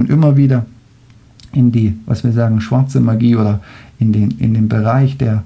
immer wieder in die, was wir sagen, schwarze Magie oder in den Bereich der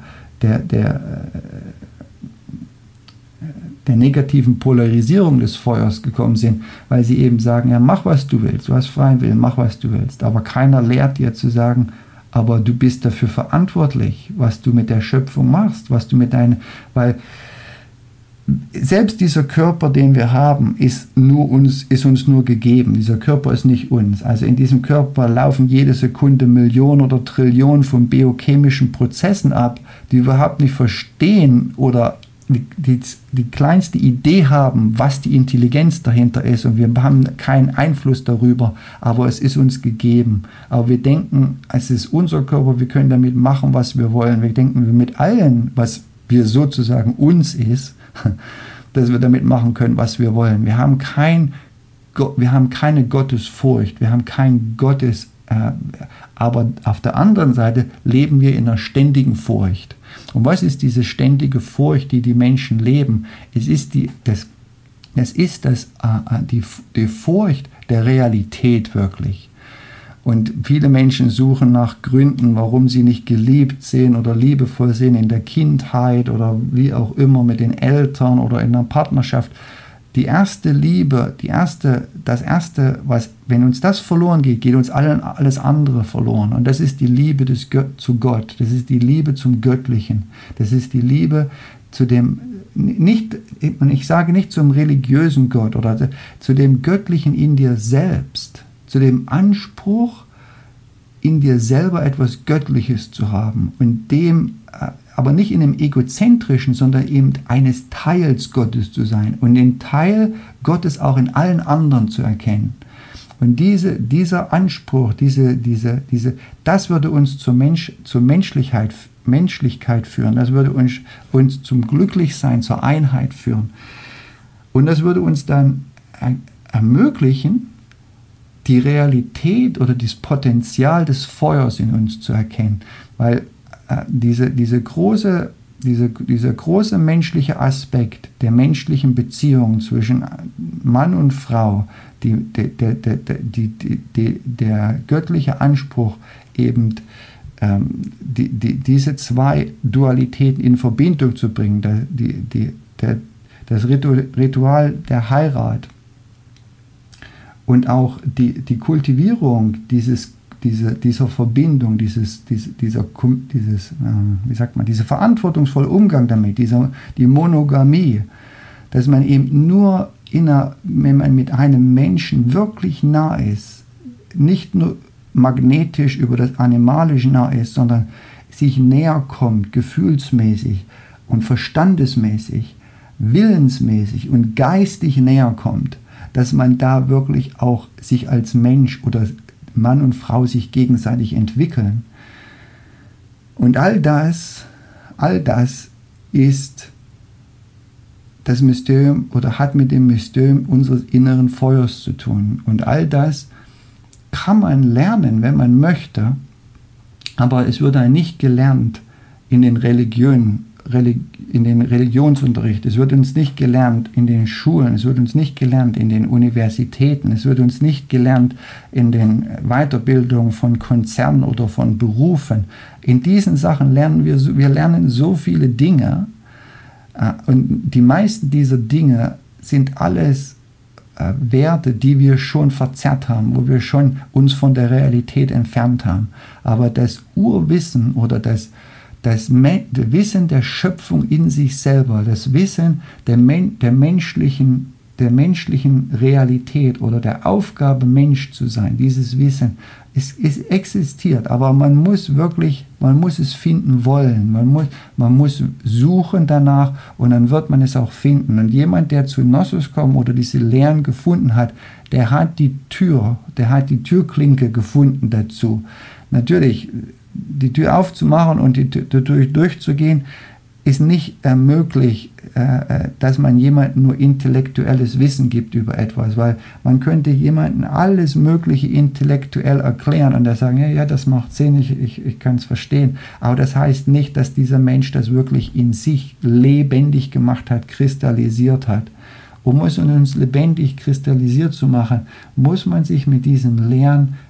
negativen Polarisierung des Feuers gekommen sind, weil sie eben sagen, ja, mach was du willst, du hast freien Willen, mach was du willst, aber keiner lehrt dir zu sagen, aber du bist dafür verantwortlich, was du mit der Schöpfung machst, weil selbst dieser Körper, den wir haben, ist uns nur gegeben. Dieser Körper ist nicht uns. Also in diesem Körper laufen jede Sekunde Millionen oder Trillionen von biochemischen Prozessen ab, die wir überhaupt nicht verstehen oder die kleinste Idee haben, was die Intelligenz dahinter ist, und wir haben keinen Einfluss darüber, aber es ist uns gegeben. Aber wir denken, es ist unser Körper, wir können damit machen, was wir wollen. Wir denken mit allem, was wir sozusagen uns ist, dass wir damit machen können, was wir wollen. Wir haben keine Gottesfurcht, wir haben kein aber auf der anderen Seite leben wir in einer ständigen Furcht. Und was ist diese ständige Furcht, die Menschen leben? Es ist die Furcht der Realität wirklich. Und viele Menschen suchen nach Gründen, warum sie nicht geliebt sind oder liebevoll sind in der Kindheit oder wie auch immer mit den Eltern oder in einer Partnerschaft. Die erste Liebe, wenn uns das verloren geht, geht uns alles andere verloren. Und das ist die Liebe zu Gott. Das ist die Liebe zum Göttlichen. Das ist die Liebe zu dem, ich sage nicht zum religiösen Gott oder zu dem Göttlichen in dir selbst. Zu dem Anspruch, in dir selber etwas Göttliches zu haben und aber nicht in einem egozentrischen, sondern eben eines Teils Gottes zu sein und den Teil Gottes auch in allen anderen zu erkennen. Und dieser Anspruch, das würde uns zur Menschlichkeit führen, das würde uns zum Glücklichsein, zur Einheit führen. Und das würde uns dann ermöglichen, die Realität oder das Potenzial des Feuers in uns zu erkennen. Weil dieser große menschliche Aspekt der menschlichen Beziehung zwischen Mann und Frau, der göttliche Anspruch, eben diese zwei Dualitäten in Verbindung zu bringen, das Ritual der Heirat, und auch die Kultivierung dieser Verbindung, dieser verantwortungsvolle Umgang damit, die Monogamie, dass man eben nur wenn man mit einem Menschen wirklich nah ist, nicht nur magnetisch über das Animalische nah ist, sondern sich näher kommt, gefühlsmäßig und verstandesmäßig, willensmäßig und geistig näher kommt, dass man da wirklich auch sich als Mensch oder Mann und Frau sich gegenseitig entwickeln. Und all das ist das Mysterium oder hat mit dem Mysterium unseres inneren Feuers zu tun. Und all das kann man lernen, wenn man möchte, aber es wird dann nicht gelernt in den Religionsunterricht, es wird uns nicht gelernt in den Schulen, es wird uns nicht gelernt in den Universitäten, es wird uns nicht gelernt in den Weiterbildungen von Konzernen oder von Berufen. In diesen Sachen lernen wir lernen so viele Dinge, und die meisten dieser Dinge sind alles Werte, die wir schon verzerrt haben, wo wir schon uns von der Realität entfernt haben. Aber das Urwissen oder das Wissen der Schöpfung in sich selber, das Wissen der menschlichen Realität oder der Aufgabe, Mensch zu sein, dieses Wissen, es existiert, aber man muss es finden wollen, man muss suchen danach und dann wird man es auch finden. Und jemand, der zu Gnosis kommt oder diese Lehren gefunden hat, der hat die Türklinke gefunden dazu. Natürlich, die Tür aufzumachen und durchzugehen, ist nicht möglich, dass man jemandem nur intellektuelles Wissen gibt über etwas, weil man könnte jemandem alles Mögliche intellektuell erklären und der sagen, ja, das macht Sinn, ich kann es verstehen, aber das heißt nicht, dass dieser Mensch das wirklich in sich lebendig gemacht hat, kristallisiert hat. Um es uns lebendig kristallisiert zu machen, muss man sich mit diesen Lehren